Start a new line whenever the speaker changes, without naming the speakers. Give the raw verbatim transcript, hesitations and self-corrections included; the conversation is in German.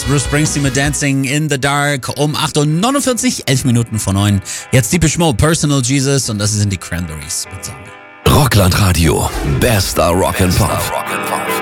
Bruce Springsteen mit Dancing in the Dark um acht Uhr neunundvierzig, elf Minuten vor neun. Jetzt Depeche Mode, Personal Jesus und das sind die Cranberries.
Rockland Radio, bester Rock and Pop.